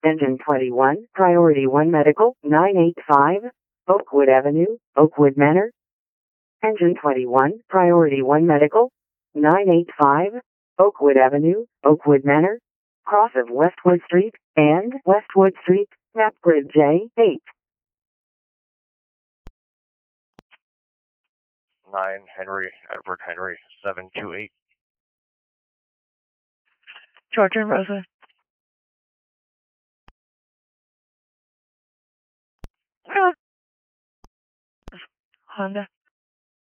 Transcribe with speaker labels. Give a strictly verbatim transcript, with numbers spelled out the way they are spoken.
Speaker 1: Engine twenty-one, Priority one Medical, nine eighty-five, Oakwood Avenue, Oakwood Manor. Engine twenty-one, Priority one Medical, nine eighty-five, Oakwood Avenue, Oakwood Manor. Cross of Westwood Street and Westwood Street, map grid J eight.
Speaker 2: nine Henry, Edward Henry, seven two eight.
Speaker 3: Georgia and Rosa. Honda.